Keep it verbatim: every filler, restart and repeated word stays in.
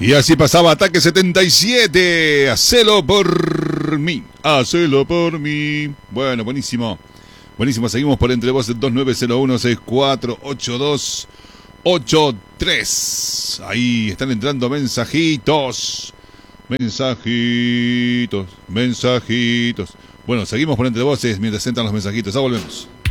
Y así pasaba Ataque setenta y siete. Hacelo por mí. Hacelo por mí. Bueno, buenísimo. Buenísimo. Seguimos por Entre Voces dos nueve cero uno seis cuatro ocho dos ocho tres. Ahí están entrando mensajitos. Mensajitos. Mensajitos. Bueno, seguimos por Entre Voces mientras entran los mensajitos. Ya volvemos.